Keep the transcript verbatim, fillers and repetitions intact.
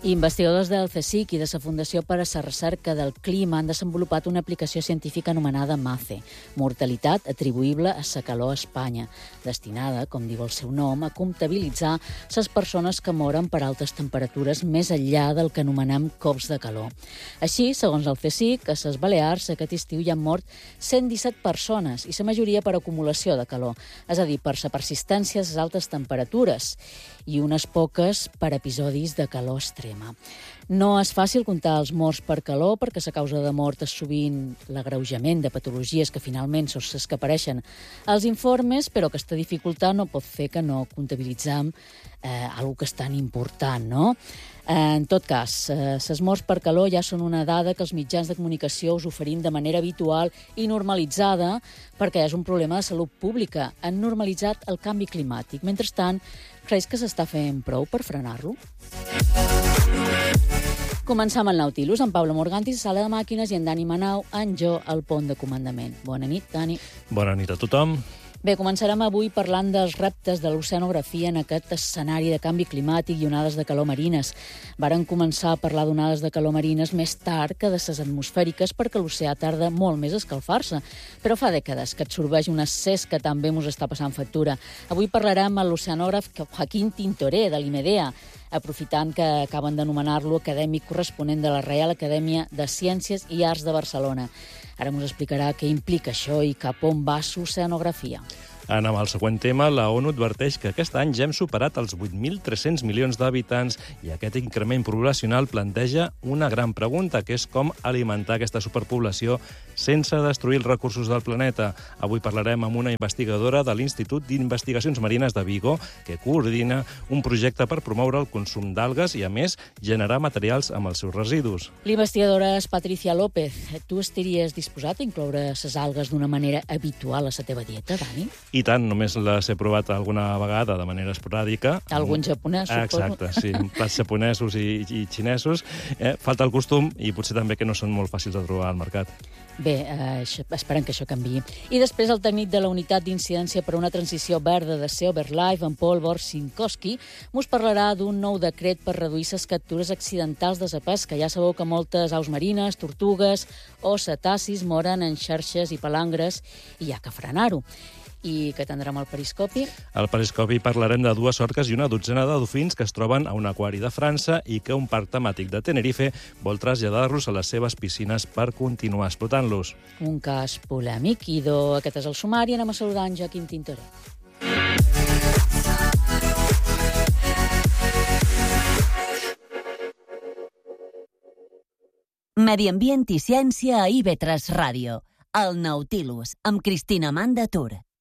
Investigadors del CSIC i de la Fundació per a la Recerca del Clima han desenvolupat una aplicació científica anomenada MACE, mortalitat atribuïble a la calor a Espanya, destinada, com diu el seu nom, a comptabilitzar les persones que moren per altes temperatures més enllà del que anomenem cops de calor. Així, segons el CSIC, a les Balears aquest estiu hi han mort cent disset persones i la majoria per acumulació de calor, és a dir, per la persistència de les altes temperatures i unes poques per episodis de calor extrema. No és fàcil comptar els morts per calor perquè la causa de mort és sovint l'agreujament de patologies que finalment són les que apareixen als informes, però aquesta dificultat no pot fer que no comptabilitzem eh, alguna que és tan important, no? En tot cas, eh, les morts per calor ja són una dada que els mitjans de comunicació us oferim de manera habitual i normalitzada perquè és un problema de salut pública. Han normalitzat el canvi climàtic. Mentrestant, creus que s'està fent prou per frenar-lo? Començam el Nautilus amb Pablo Morganti, sala de màquines, i en Dani Manau, en Jo, al pont de comandament. Bona nit, Dani. Bona nit a tothom. Bé, començarem avui parlant dels reptes de l'oceanografia en aquest escenari de canvi climàtic i onades de calor marines. Varen començar a parlar d'onades de calor marines més tard que de les atmosfèriques perquè l'oceà tarda molt més a escalfar-se. Però fa dècades que absorbeix un excés que també mos està passant factura. Avui parlarem amb l'oceanògraf Joaquín Tintoré, de l'IMEDEA, aprofitant que acaben d'anomenar-lo acadèmic corresponent de la Reial Acadèmia de Ciències i Arts de Barcelona. Ara ens explicarà què implica això i cap on va l'oceanografia. Anem al següent tema. La ONU adverteix que aquest any ja hem superat els vuit mil tres-cents milions d'habitants i aquest increment poblacional planteja una gran pregunta, que és com alimentar aquesta superpoblació sense destruir els recursos del planeta. Avui parlarem amb una investigadora de l'Institut d'Investigacions Marines de Vigo que coordina un projecte per promoure el consum d'algues i, a més, generar materials amb els seus residus. L'investigadora és Patricia López. Tu estaries disposat a incloure les algues d'una manera habitual a la teva dieta, Dani? I tant, només les he provat alguna vegada de manera esporàdica. Alguns japonesos, Exacte, sí, plats japonesos i, i xinesos. Eh, falta el costum i potser també que no són molt fàcils de trobar al mercat. Bé, eh, esperem que això canviï. I després el tècnic de la Unitat d'Incidència per a una Transició Verda de SeoverLife, en Paul Borsinkowski, mos parlarà d'un nou decret per reduir les captures accidentals de la pesca. Ja sabeu que moltes aus marines, tortugues o cetacis moren en xarxes i palangres i hi ha que frenar-ho. I que tindrem al periscopi? Al periscopi parlarem de dues orques i una dotzena de dofins que es troben a un aquari de França i que un parc temàtic de Tenerife vol traslladar-los a les seves piscines per continuar explotant-los. Un cas polèmic. I do, aquest és el sumari. Anem a saludar en Joaquín Tintoré. Medi Ambient i Ciència a I V tres Ràdio. El Nautilus, amb Cristina Amanda Tur.